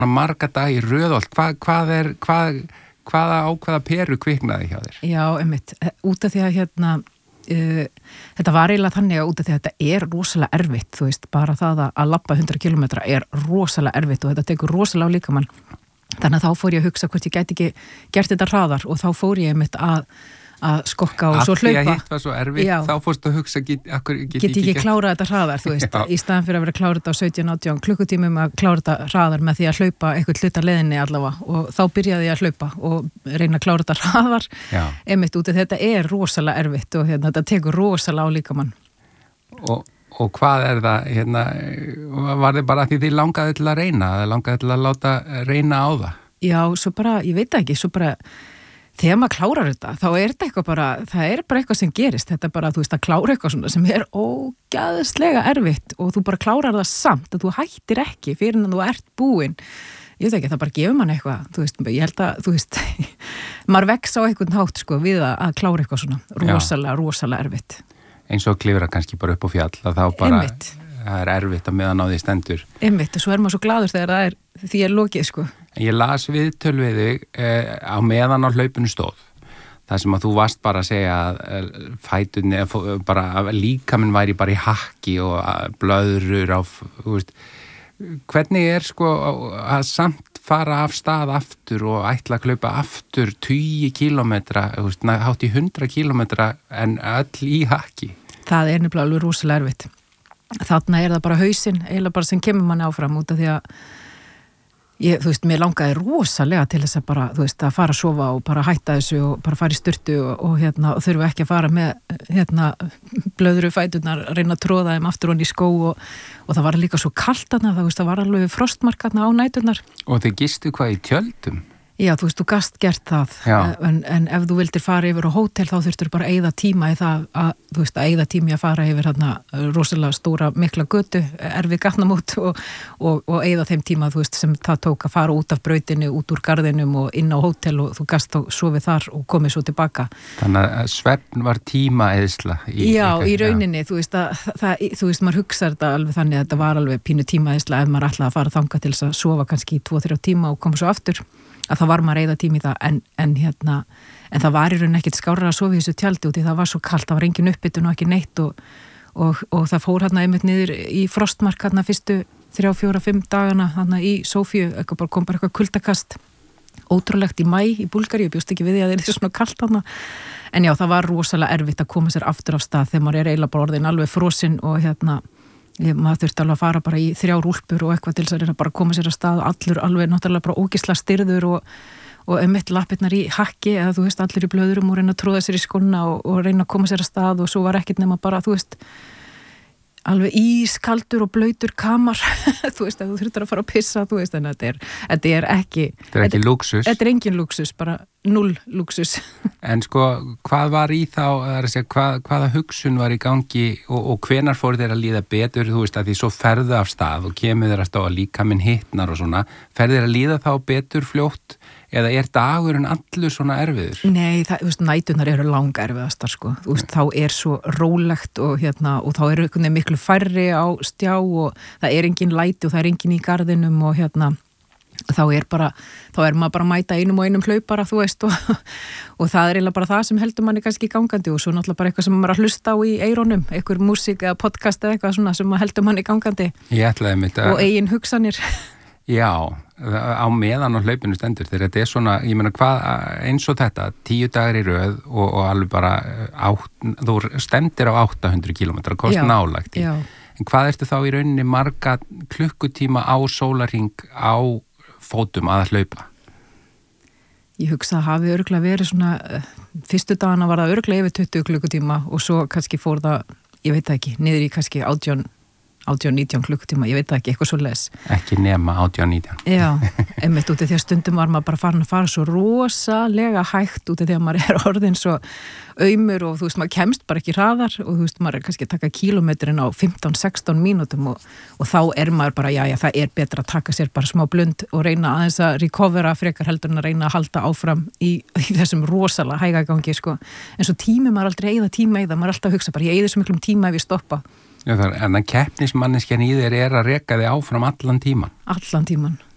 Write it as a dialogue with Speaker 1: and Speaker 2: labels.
Speaker 1: marga dag í röð hvaða peru kviknaði hjá þér?
Speaker 2: Já, einmitt, út af því að þetta var eiginlega þannig að út af því að þetta er rosalega erfitt, þú veist, bara það að labba 100 kilometra er rosalega erfitt og þetta tekur rosalega á líkamann. Þannig að þá fór ég að hugsa hvort ég gæti ekki gert þetta hraðar og þá fór ég einmitt að skokka og svo hlaupa.
Speaker 1: Að því að hitt var svo erfitt, já. Þá fórstu að hugsa, get
Speaker 2: ekki klára þetta hraðar, þú veist, í staðan fyrir að vera að klára þetta á 17-18 klukkutímum að klára þetta hraðar með því að hlaupa eitthvað hluta leiðinni allavega og þá byrjaði ég að hlaupa og reyna að klára þetta hraðar, einmitt út af þetta er rosalega erfitt og þetta tekur rosalega á líkamann.
Speaker 1: Og hvað er það, var þið bara því þið langaði til að reyna, langaði til að láta reyna á það? Já,
Speaker 2: svo bara, ég veit ekki, svo bara þegar maður klárar þetta, þá er þetta eitthvað bara, það er bara eitthvað sem gerist, þetta er bara, þú veist, að klára eitthvað svona sem er ógæðslega erfitt og þú bara klárar það samt og þú hættir ekki fyrir en þú ert búinn. Ég veit ekki, það bara gefur mann eitthvað, þú veist, ég held að, þú veist, maður vex á eitthvað hátt, sko, við að klára eitthvað svona, rosalega erfitt.
Speaker 1: Eins og klifra kannski bara upp á fjall, að þá bara, það er erfitt að meðan á því stendur.
Speaker 2: Einmitt, og svo er maður svo glaður þegar það er, því er lokið, sko.
Speaker 1: Ég las viðtöl við þig á meðan á hlaupinu stóð. Það sem að þú varst bara að segja að fætunni, bara að líkaminn væri bara í hakki og blöðrur á, þú veist, hvernig er sko að samt fara af stað aftur og ætla að hlaupa aftur 20 kilometra, hátt í 100 kilometra en öll í hakki?
Speaker 2: Það er nefnilega alveg rosalega erfitt. Þarna er það bara hausinn, eiginlega bara sem kemur manni áfram út af því að þú veist, mér langaði rosalega til þess að bara, þú veist, að fara að sofa og bara hætta þessu og bara fara í sturtu og þurfa ekki að fara með, blöðru fæturnar, reyna að tróða þeim aftur honni í skó og það var líka svo kalt þarna, það var alveg frostmark þarna á næturnar.
Speaker 1: Og þið gistu hvað í tjöldum?
Speaker 2: Já, þú veist, þú gast gert það, en ef þú vildir fara yfir á hótel þá þurftur bara að eyða tíma í það þú veist, að eyða tími að fara yfir hérna rosalega stóra mikla götu, erfið gatnamót og eyða þeim tíma, þú veist, sem það tók að fara út af brautinu, út úr garðinum og inn á hótel og þú gast þá sofið þar og komið svo tilbaka.
Speaker 1: Þannig að svefn var tímaeyðsla?
Speaker 2: Já, í rauninni, þú veist, þú veist, maður hugsaði þetta alveg þannig að þetta var alveg pínu tímaeyðsla ef maður ætlaði að fara þangað til þess að sofa kannski í 2-3 tíma og koma svo aftur. Að það var maður að eyða tími í það en það var í rauninni ekkert skárra að sofa í þessu tjaldi út í það var svo kalt, það var engin uppbytun og ekki neitt og það fór hérna einmitt niður í frostmark hérna fyrstu 3-4-5 dagana hérna í Sofíu, kom bara eitthvað kuldakast ótrúlegt í maí í Búlgaríu, ég bjóst ekki við því að það er svona kalt hérna en já, það var rosalega erfitt að koma sér aftur af stað þegar maður er eiginlega bara orðin alveg frosinn og maður þurfti alveg að fara bara í 3 úlpur og eitthvað til þess að reyna bara að koma sér að stað allur alveg náttúrulega bara ógisla stirður og einmitt lappirnar í hakki eða þú veist allir í blöðurum og reyna að tróða sér í skóna og reyna að koma sér að stað og svo var ekkert nema bara þú veist alveg ískaldur og blautur kamar þú veist að þú þurftir að fara að pissa þú veist en þetta er ekki
Speaker 1: lúxus.
Speaker 2: Þetta er engin lúxus, bara 0 lúxus.
Speaker 1: En sko, hvað var í þá, hvaða hugsun var í gangi og hvenar fór þér að líða betur, þú veist að því svo ferðu af stað og kemur þér að stá að líkaminn hitnar og svona, ferðu þér að líða þá betur fljótt eða er dagurinn allur svona erfiður?
Speaker 2: Nei, þú veist, nætunar eru langerfiðastar sko, þú veist, þá er svo rólegt og þá eru einhvern veginn miklu færri á stjá og það er engin læti og það er engin í garðinum og þá er maður bara að mæta einum og einum hlaupara, þú veist, og það er eiginlega bara það sem heldur manni kannski gangandi og svo náttúrulega bara eitthvað sem maður er að hlusta á í eirónum, einhver músík eða podcast eða eitthvað svona sem heldur manni gangandi og eigin hugsanir.
Speaker 1: Já, á meðan á hlaupinu stendur þegar þetta er svona, ég meina hvað eins og þetta, 10 dagar í röð og alveg bara þú stemdir á 800 kilometra, kost nálægt í. En hvað ertu þá í rauninni marga klukkutíma á sólarhring á fótum að hlaupa?
Speaker 2: Ég hugsa að hafi örugglega verið svona, fyrstu dagana var það örugglega yfir 20 klukkutíma og svo kannski fór það, ég veit það ekki, niður í kannski 18-19 klukkutíma, ég veit það ekki, eitthvað svo les.
Speaker 1: Ekki nema 18-19.
Speaker 2: Já, einmitt út af því að stundum var maður bara farin að fara svo rosalega hægt út af því að maður er orðin svo aumur og þú veist, maður kemst bara ekki hraðar og þú veist, maður er kannski að taka kílómetrin á 15-16 mínútum og þá er maður bara, já, það er betra að taka sér bara smá blund og reyna aðeins að recovera frekar heldur en að reyna að halda áfram í þessum rosalega hægagangi, sko. En svo tími maður aldrei eyða tíma í það, maður er alltaf að hugsa bara, ég eyði svo miklum tíma ef ég stoppa.
Speaker 1: Já, en að keppnismanneskjan í þér er að reka þig áfram allan tíman.
Speaker 2: Allan tíman.